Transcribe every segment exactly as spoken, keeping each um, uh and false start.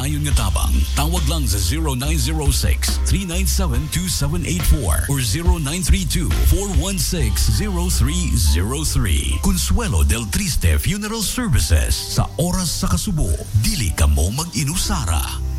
padayon nga tabang. Tawag lang sa zero nine zero six, three nine seven, two seven eight four or zero nine three two, four one six, zero three zero three. Consuelo del Triste Funeral Services. Sa oras sa kasubo, dili ka mo mag-inusara.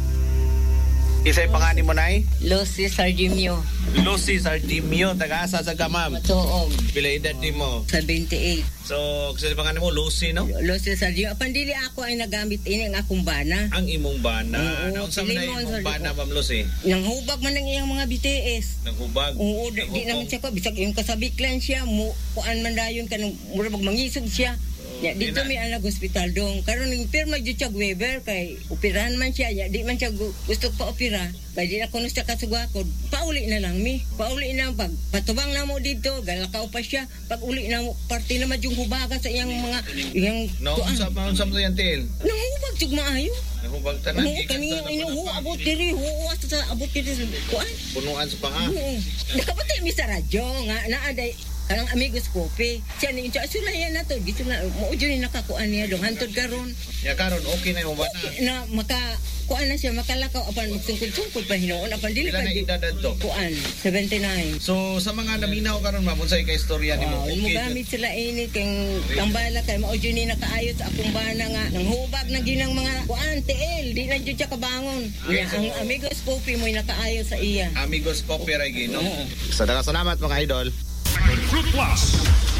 Isa'y pangani mo, Nay? Lucy Sardimio. Lucy Sardimio, taga-asa sa Gamam. Matuog. Pila edad ni mo? seventy-eight. So, kasi pangani mo, Lucy, no? Lucy Sardimio. Pandili ako ay nagamit ini ang akong bana. Ang imong bana. Oo, Naon sa man na Limon, imong bana, Sardimio. Ma'am Lucy? Nanghubag man ng iyang mga B T S. Naghubag? Oo, di, di naman siya ko. Bisag yung kasabiklan siya, mu, kuan man dayon ka, nung mura magmangisog siya. Ya, dito may anak hospital dong. Karon ning pirma jud siya Weber kay operahan man siya. Ya, di man siya gu- gusto pa opera. Kay di na kuno siya kasugakod. Pauli na lang mi. Pauli na pag patubang na mo dito, galakaw pa siya. Pag uli na mo parte na madyong hubaga sa iyang mga iyang No, unsa pa unsa mo yan til? Nangubag jud maayo. Nahubag tanan Oo, kaniyang ino ho abot diri, ho sa abot diri kuan. Punuan sa paa. Oo. Nakapatay mi sa radyo nga naaday kanang amigos kopi. Siya ni siya sulayan na to. Dito na mo jud ni nakakuan niya dong hantod karon. Ya karon okay na yung bana. Na maka kuan na siya makalakaw apan magsungkod-sungkod pa hinuon apan dili Pila pa na di- edad adto? kuan seventy-nine. So sa mga naminaw karon ma'am unsay ka istorya nimo? Wow, mo gamit sila ini kay tambala kay mao jud ni nakaayos sa akong bana nga nang hubag na ginang mga kuan T L di na jud siya kabangon. Okay, so- ang amigos kopi mo nakaayos sa iya. Amigos copyright gino. Oo. Sa daghang salamat mga idol. Fruit Plus.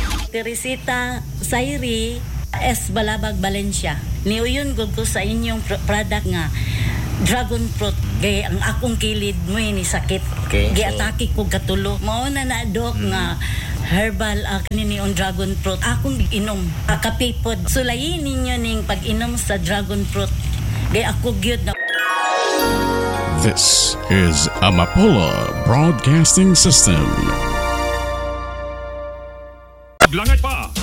Teresita Sairi S. Balabag, Valencia. Niuyon gud ko sa inyong pr- product nga dragon fruit. Gay ang akong kilid mo ni sakit. Okay, so- Giatake ko katulo. Mao na na dok nga herbal uh, kanini on dragon fruit. Akong inom. Kakapipod. Sulayin ninyo ning pag-inom sa dragon fruit. Gay ako gyud na This is Amapola Broadcasting System. Langit pa!